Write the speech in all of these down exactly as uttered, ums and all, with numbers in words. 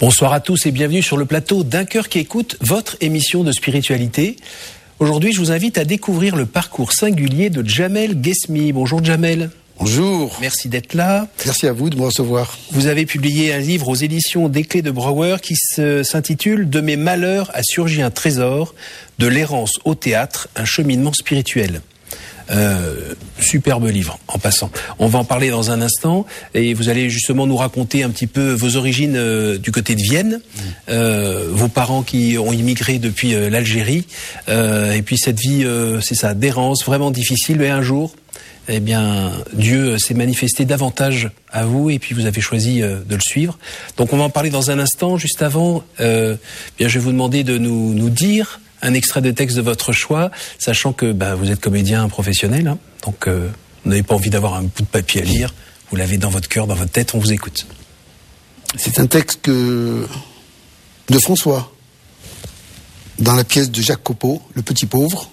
Bonsoir à tous et bienvenue sur le plateau d'Un Cœur qui écoute, votre émission de spiritualité. Aujourd'hui, je vous invite à découvrir le parcours singulier de Djamel Guesmi. Bonjour Djamel. Bonjour. Merci d'être là. Merci à vous de me recevoir. Vous avez publié un livre aux éditions des Clés de Brouwer qui se, s'intitule « De mes malheurs a surgi un trésor, de l'errance au théâtre, un cheminement spirituel ». Euh, superbe livre, en passant. On va en parler dans un instant et vous allez justement nous raconter un petit peu vos origines euh, du côté de Vienne, euh, vos parents qui ont immigré depuis euh, l'Algérie, euh, et puis cette vie, euh, c'est ça, d'errance, vraiment difficile, mais un jour, eh bien, Dieu s'est manifesté davantage à vous et puis vous avez choisi euh, de le suivre. Donc on va en parler dans un instant. Juste avant, euh, bien, je vais vous demander de nous, nous dire un extrait de texte de votre choix, sachant que bah, vous êtes comédien professionnel, hein, donc euh, vous n'avez pas envie d'avoir un bout de papier à lire, vous l'avez dans votre cœur, dans votre tête, on vous écoute. C'est un texte que... de François, dans la pièce de Jacques Copeau, Le Petit Pauvre.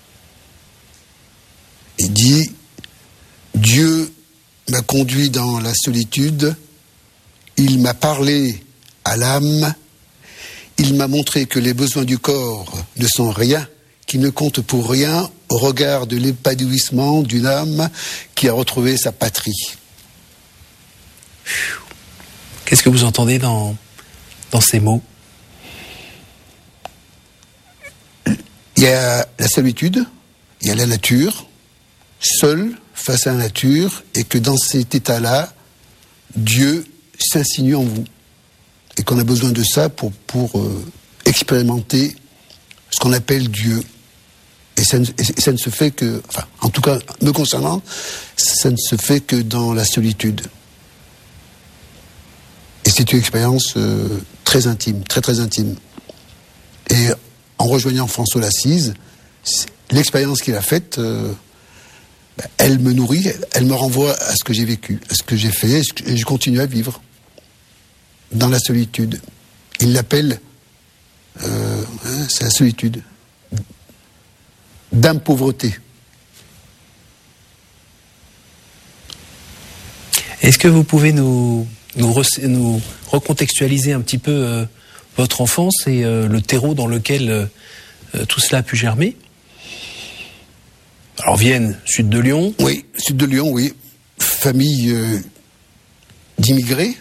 Il dit « Dieu m'a conduit dans la solitude, il m'a parlé à l'âme, il m'a montré que les besoins du corps ne sont rien, qu'ils ne comptent pour rien au regard de l'épanouissement d'une âme qui a retrouvé sa patrie. » Qu'est-ce que vous entendez dans, dans ces mots? Il y a la solitude, il y a la nature, seul face à la nature, et que dans cet état-là, Dieu s'insinue en vous. Et qu'on a besoin de ça pour, pour euh, expérimenter ce qu'on appelle Dieu. Et ça, ne, et ça ne se fait que, enfin, en tout cas, me concernant, ça ne se fait que dans la solitude. Et c'est une expérience euh, très intime, très très intime. Et en rejoignant François d'Assise, l'expérience qu'il a faite, euh, elle me nourrit, elle me renvoie à ce que j'ai vécu, à ce que j'ai fait, et je continue à vivre. Dans la solitude. Il l'appelle, euh, hein, c'est la solitude, d'âme pauvreté. Est-ce que vous pouvez nous, nous, re, nous recontextualiser un petit peu euh, votre enfance et euh, le terreau dans lequel euh, tout cela a pu germer? Alors Vienne, sud de Lyon. Oui, sud de Lyon, oui. Famille euh, d'immigrés.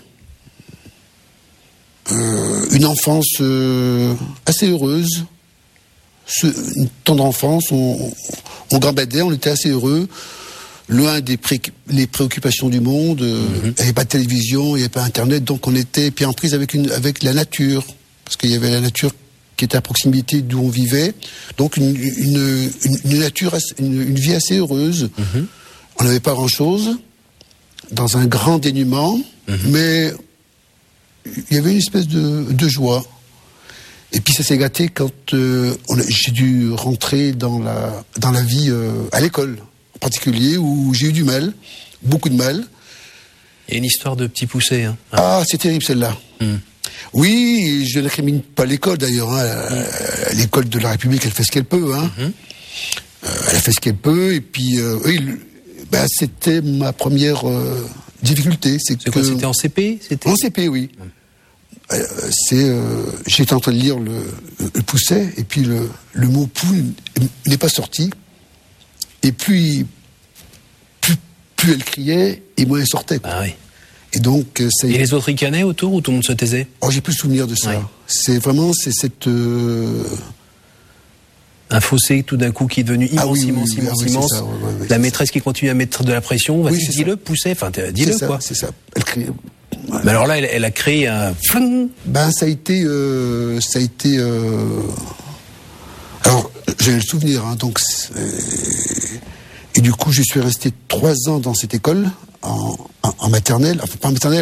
Euh, une enfance euh, assez heureuse, Ce, une tendre enfance, on, on gambadait, on était assez heureux, loin des pré, les préoccupations du monde, euh, mm-hmm. Il n'y avait pas de télévision, il n'y avait pas Internet, donc on était puis en prise avec, une, avec la nature, parce qu'il y avait la nature qui était à proximité d'où on vivait, donc une, une, une, une nature, une, une vie assez heureuse. Mm-hmm. On n'avait pas grand-chose, dans un grand dénuement, mm-hmm. mais il y avait une espèce de, de joie. Et puis ça s'est gâté quand euh, on a, j'ai dû rentrer dans la, dans la vie euh, à l'école, en particulier, où j'ai eu du mal, beaucoup de mal. Il y a une histoire de petit poussé. Hein. Ah, c'est terrible celle-là. Mm. Oui, je n'incrimine pas l'école d'ailleurs. Hein. Mm. L'école de la République, elle fait ce qu'elle peut. Hein. Mm-hmm. Euh, elle a fait ce qu'elle peut. Et puis, euh, oui, ben, c'était ma première euh, difficulté. C'est, c'est que... quoi, c'était en C P c'était... En C P, oui. Mm. Euh, c'est, euh, j'étais en train de lire le, le Pousset, et puis le, le mot poule n'est pas sorti. Et puis, plus, plus elle criait, et moins elle sortait. Quoi. Ah oui. Et donc, ça... Et les autres ricanaient autour, ou tout le monde se taisait? Oh, j'ai plus souvenir de ça. Oui. C'est vraiment, c'est cette... Euh... Un fossé tout d'un coup qui est devenu immense, ah oui, immense, oui, immense, oui, immense. Ça, ouais, ouais, la maîtresse ça. Qui continue à mettre de la pression, vas-y, oui, dis-le, Pousset, enfin, dis-le, c'est quoi. Ça, c'est ça, elle criait... Ouais. Mais alors là, elle, elle a créé un fling. Ben ça a été, euh, ça a été. Euh... Alors j'ai le souvenir, hein, donc et du coup je suis resté trois ans dans cette école en, en, en maternelle, enfin pas en maternelle.